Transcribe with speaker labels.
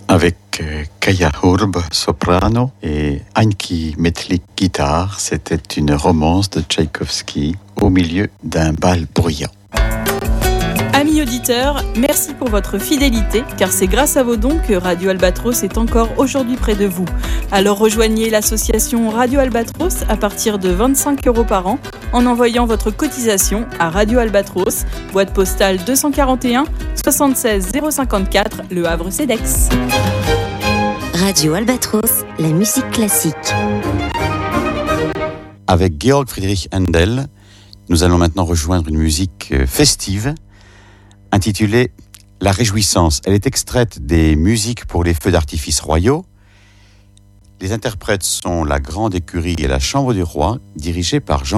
Speaker 1: avec Kaya Hurb, soprano, et Anki Metlik, guitare. C'était une romance de Tchaïkovski au milieu d'un bal bruyant.
Speaker 2: Amis auditeurs, merci pour votre fidélité, car c'est grâce à vos dons que Radio Albatros est encore aujourd'hui près de vous. Alors rejoignez l'association Radio Albatros à partir de 25 € par an en envoyant votre cotisation à Radio Albatros, boîte postale 241 76 054, Le Havre-Cedex.
Speaker 3: Radio Albatros, la musique classique.
Speaker 1: Avec Georg Friedrich Händel, nous allons maintenant rejoindre une musique festive intitulée La Réjouissance. Elle est extraite des musiques pour les feux d'artifice royaux. Les interprètes sont la Grande Écurie et la Chambre du Roi, dirigées par Jean